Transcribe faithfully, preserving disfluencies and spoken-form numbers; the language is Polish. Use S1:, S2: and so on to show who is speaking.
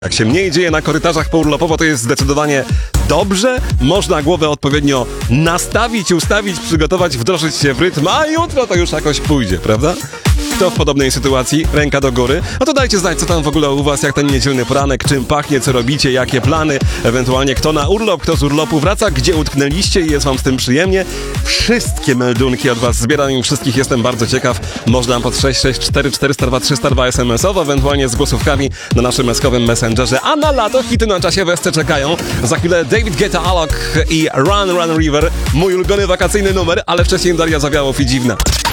S1: Jak się mniej dzieje na korytarzach pourlopowo, to jest zdecydowanie dobrze. Można głowę odpowiednio nastawić, ustawić, przygotować, wdrożyć się w rytm, a jutro to już jakoś pójdzie, prawda? Kto w podobnej sytuacji? Ręka do góry? No to dajcie znać, co tam w ogóle u was, jak ten niedzielny poranek, czym pachnie, co robicie, jakie plany, ewentualnie kto na urlop, kto z urlopu wraca, gdzie utknęliście i jest wam z tym przyjemnie. Wszystkie meldunki od was zbieram i wszystkich jestem bardzo ciekaw. Można pod sześć sześć cztery cztery zero dwa trzysta dwa es em esowo, ewentualnie z głosówkami na naszym meskowym messengerze. A na lato hity na czasie Wesce czekają. Za chwilę David Guetta, Alok i Run Run River. Mój ulubiony wakacyjny numer, ale wcześniej Daria Zawiałow i Dziwna.